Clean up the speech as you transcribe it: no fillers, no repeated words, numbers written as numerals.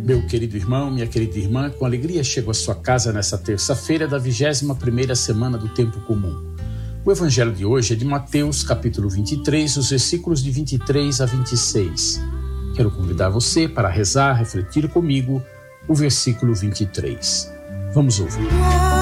Meu querido irmão, minha querida irmã, com alegria chego à sua casa nesta terça-feira da 21ª semana do Tempo Comum. O evangelho de hoje é de Mateus, capítulo 23, os versículos de 23 a 26. Quero convidar você para rezar, refletir comigo o versículo 23. Vamos ouvir.